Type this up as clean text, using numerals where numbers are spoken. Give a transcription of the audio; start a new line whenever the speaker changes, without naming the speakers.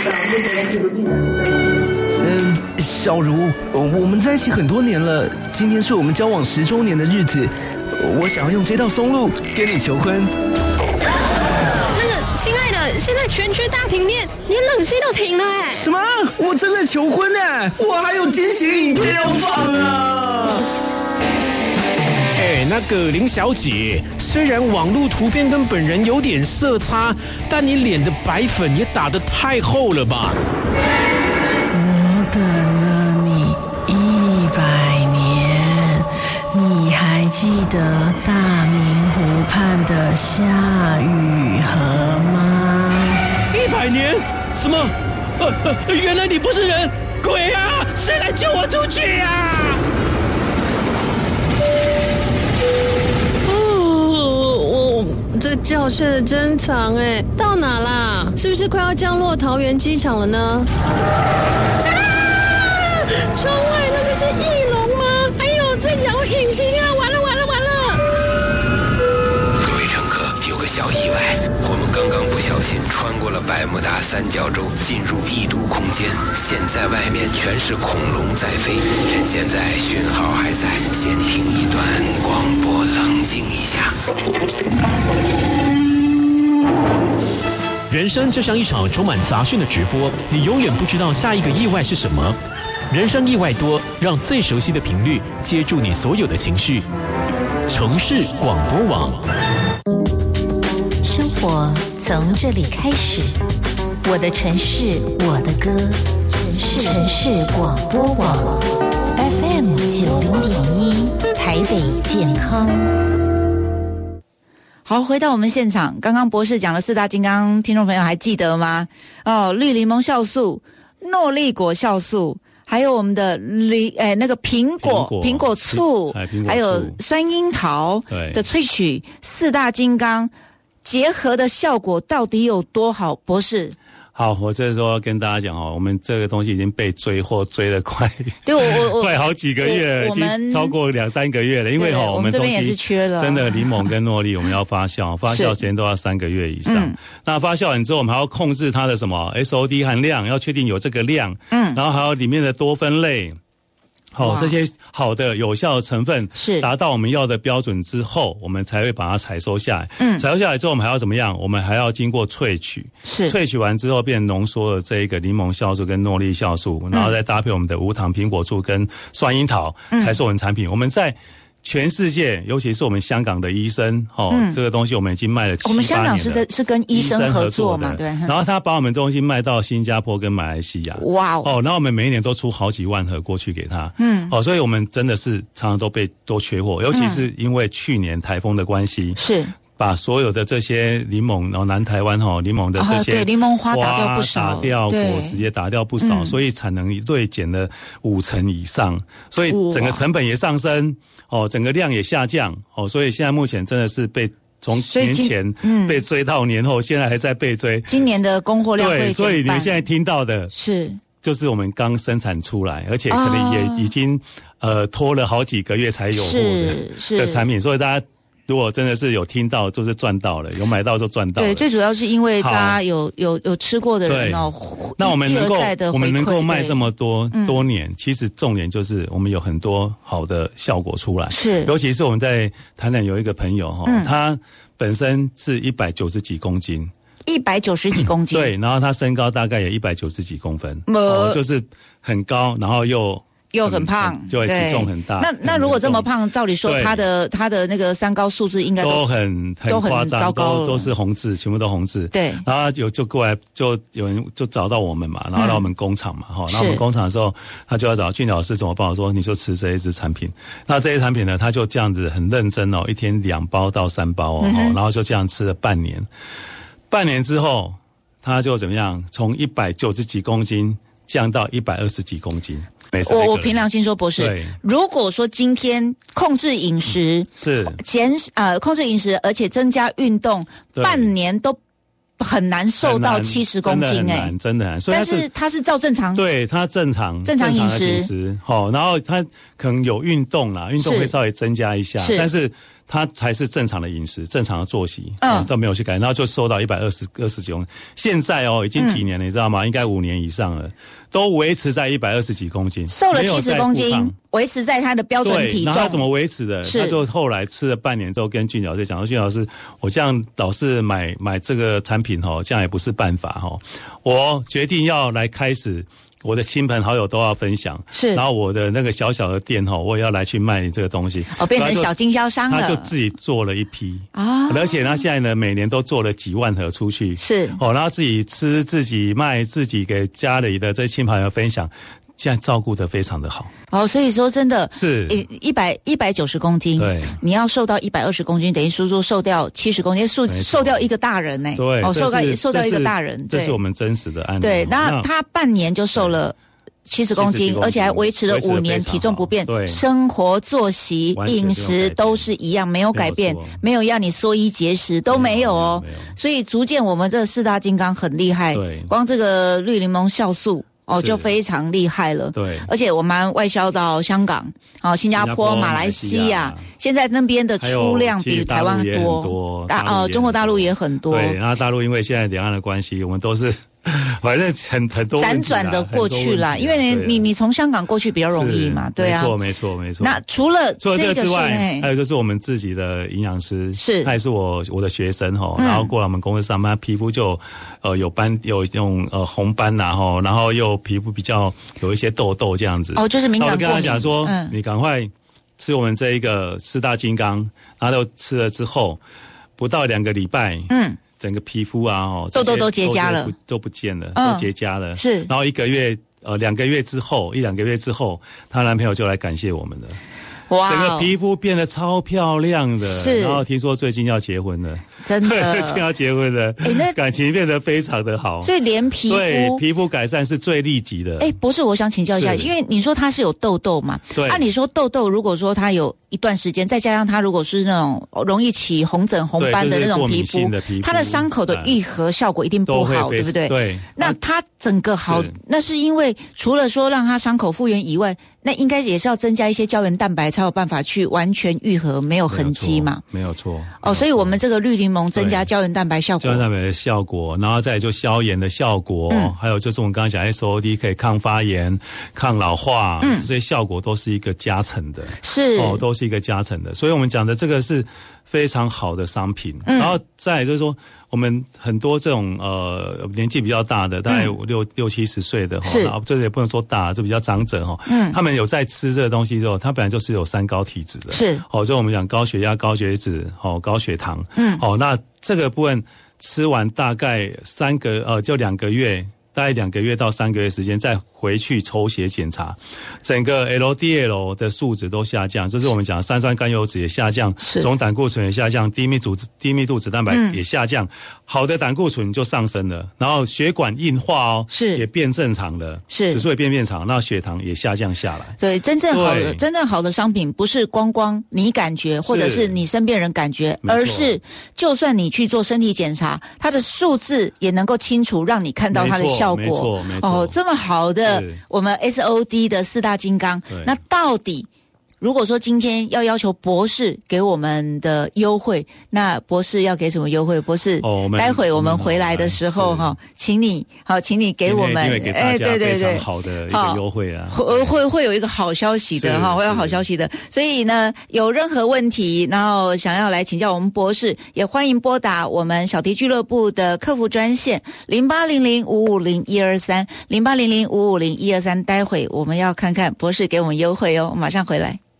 小茹，我们在一起很多年了，今天是我们交往10周年的日子，我想要用这道松露跟你求婚。
亲爱的，现在全区大停电，连冷气都停了哎！
什么？我正在求婚哎，我还有惊喜影片要放啊！
那个林小姐，虽然网络图片跟本人有点色差，但你脸的白粉也打得太厚了吧？
我等了你100年，你还记得大明湖畔的夏雨荷吗
？100年？什么？原来你不是人，鬼啊！谁来救我出去啊？
这觉睡得真长哎，到哪啦？是不是快要降落桃园机场了呢？窗外那个是翼龙吗？哎呦，在摇引擎啊！完了！
各位乘客，有个小意外，我们刚刚不小心穿过了百慕大三角洲，进入异度空间。现在外面全是恐龙在飞，趁现在讯号还在，先听一段广播，冷静一下。
人生就像一场充满杂讯的直播，你永远不知道下一个意外是什么。人生意外多，让最熟悉的频率接住你所有的情绪。城市广播网，
生活从这里开始，我的城市，我的歌，城市广播网 FM 90.1台北健康。
好，回到我们现场，刚刚博士讲了4大金刚，听众朋友还记得吗？绿柠檬酵素、诺丽果酵素，还有我们的那个苹果醋，还有酸樱桃的萃取，4大金刚结合的效果到底有多好？博士。
好，我这时候要跟大家讲我们这个东西已经被追货追了快快好几个月了，已经超过2-3个月了，因为我们这边也是缺了，真的柠檬跟诺丽我们要发酵时间都要3个月以上。那发酵完之后，我们还要控制它的什么 SOD 含量，要确定有这个量，然后还有里面的多酚类。这些好的有效的成分是达到我们要的标准之后，我们才会把它采收下来。采收下来之后，我们还要怎么样？我们还要经过萃取，萃取完之后变浓缩了这一个柠檬酵素跟诺丽酵素，然后再搭配我们的无糖苹果醋跟酸樱桃，才是我们产品。我们在全世界，尤其是我们香港的医生，这个东西我们已经卖了7-8年了。
我们香港是跟医生合作嘛，对。
然后他把我们东西卖到新加坡跟马来西亚，哇然后我们每一年都出好几万盒过去给他，所以我们真的是常常都缺货，尤其是因为去年台风的关系，是。把所有的这些柠檬，然后南台湾柠檬的这些
对柠檬花打掉不少，
打掉果实也打掉不少，所以产能锐减了50%以上，所以整个成本也上升，整个量也下降，所以现在目前真的是被从年前被追到年后，现在还在被追。
今年的供货量会减半，
对，所以你们现在听到的就是我们刚生产出来，而且可能也已经拖了好几个月才有货的产品，所以大家。如果真的是有听到，就是赚到了；有买到就赚到了。
对，最主要是因为大家有吃过的人
那我们能够卖这么多年，其实重点就是我们有很多好的效果出来。是，尤其是我们在台南有一个朋友他本身是190几公斤。
190几公斤。
对，然后他身高大概也190几公分，就是很高，然后又很胖，就会体重很大。
那如果这么胖，照理说他的那个三高数字应该
都很夸张，都是红字，全部都红字。对，然后就过来，就有人就找到我们嘛，然后到我们工厂嘛，然后我们工厂的时候，他就要找俊老师怎么办？我说你就吃这一支产品。那这些产品呢，他就这样子很认真一天2包到3包然后就这样吃了半年。半年之后，他就怎么样？从190几公斤降到120几公斤。
我凭良心说，博士，如果说今天控制饮食控制饮食，而且增加运动，半年都很难瘦到70公斤
真的很难。
但是他是照正常，
对他正常饮食，然后他可能有运动啦，运动会稍微增加一下，但是他才是正常的饮食、正常的作息，都没有去改，然后就瘦到120几公斤。现在已经几年了，你知道吗？应该5年以上了，都维持在120几公斤，
瘦了70公斤，维持在他的标准体重。
然后他怎么维持的？他就后来吃了半年之后，跟俊老师讲说：“俊老师，我这样老是买这个产品这样也不是办法我决定要来开始。”我的亲朋好友都要分享，
是，
然后我的那个小小的店我也要来去卖这个东西，
变成小经销商了。
他就自己做了一批而且他现在呢，每年都做了几万盒出去，
是
然后自己吃、自己卖、自己给家里的这亲朋好友分享。现在照顾得非常的好
所以说真的
是
190公斤，
对，
你要瘦到120公斤，等于说瘦掉70公斤，瘦掉一个大人呢。
对，
瘦掉一个大人，
这是我们真实的案例。
对，那他半年就瘦了70公斤，而且还维持了5年，体重不变，生活作息、饮食都是一样，没有改变，没有要你缩衣节食都没有所以逐渐我们这4大金刚很厉害，光这个绿柠檬酵素。就非常厉害了。
对，
而且我们外销到香港、新加坡、马来西亚，现在那边的出量比台湾多。中国大陆也很多。
对，然后大陆因为现在两岸的关系，我们都是。反正很多
辗转的过去啦，因为你从香港过去比较容易嘛，对啊，
没错。那
除了这个
之外，还有就是我们自己的营养师，他也是我的学生然后过来我们公司上班，皮肤就有那种红斑然后又皮肤比较有一些痘痘这样子。
就是敏感过敏。
我跟他讲说，你赶快吃我们这一个4大金刚，然后吃了之后，不到2个礼拜，整个皮肤
痘痘都结痂了，
都不见了，都结痂了。
是，
然后1-2个月之后，她男朋友就来感谢我们了。哇！整个皮肤变得超漂亮的，
是。
然后听说最近要结婚了，
真的，
最近要结婚了，那感情变得非常的好。
所以连皮
肤改善是最立即的。
博士，我想请教一下，因为你说他是有痘痘嘛？
对。
按理说痘痘，如果说他有一段时间，再加上他如果是那种容易起红疹、红斑的那种皮肤，他的伤口的愈合效果一定不好，对不对？
对。
那他整个好，那是因为除了说让他伤口复原以外，那应该也是要增加一些胶原蛋白，才有办法去完全愈合，没有痕迹嘛？
没有错。
所以我们这个绿柠檬增加胶原蛋白效果，
胶原蛋白的效果，然后再来就消炎的效果，还有就是我们刚刚讲 SOD 可以抗发炎、抗老化，这些效果都是一个加成的，
是
都是一个加成的。所以我们讲的这个是非常好的商品。然后再来就是说，我们很多这种年纪比较大的，大概60-70岁的然后这也不能说大，就比较长者他们有在吃这个东西之后，他本来就是有3高体质的，
是
所以我们讲高血压、高血脂、高血糖，那这个部分吃完大概就2个月。大概2个月到3个月时间，再回去抽血检查，整个 LDL 的数值都下降，这是我们讲三酸甘油酯也下降，总胆固醇也下降，低密度脂蛋白也下降，好的胆固醇就上升了，然后血管硬化也变正常了，指数也变长，那血糖也下降下来。
对，真正好的商品不是光你感觉，或者是你身边人感觉，而是就算你去做身体检查，它的数字也能够清楚让你看到它的效果。
没错
这么好的我们 SOD 的4大金刚，那到底如果说今天要求博士给我们的优惠，那博士要给什么优惠？博士，待会我们回来的时候请你给我们
给大家非常好的一个优惠啊，
会有一个好消息的会有好消息的。所以呢，有任何问题，然后想要来请教我们博士，也欢迎拨打我们小迪俱乐部的客服专线0800-550-123 0800-550-123。待会我们要看看博士给我们优惠马上回来。